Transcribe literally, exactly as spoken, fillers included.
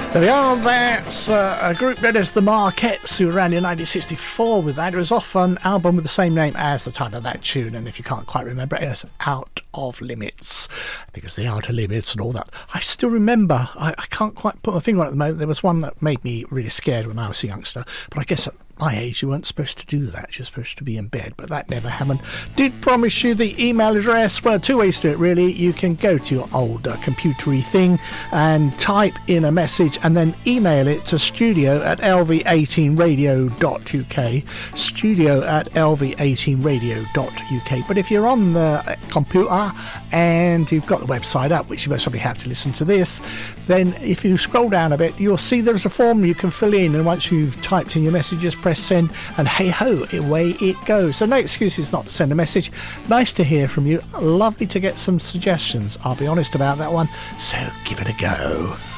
There we are. That's uh, a group known as the Marquettes, who ran in nineteen sixty-four with that. It was off an album with the same name as the title of that tune, and if you can't quite remember it, it's Out of Limits. I think it's the Outer Limits and all that. I still remember, I, I can't quite put my finger on it at the moment, there was one that made me really scared when I was a youngster, but I guess at my age you weren't supposed to do that, you're supposed to be in bed, but that never happened. Did promise you the email address. Well, two ways to do it really. You can go to your old uh, computery thing and type in a message and then email it to studio at l v eighteen radio dot u k, studio at l v eighteen radio dot u k. But if you're on the computer and you've got the website up, which you most probably have to listen to this, then if you scroll down a bit you'll see there's a form you can fill in, and once you've typed in your messages, press send, and hey ho, away it goes. So no excuses not to send a message. Nice to hear from you, lovely to get some suggestions, I'll be honest about that one, so give it a go.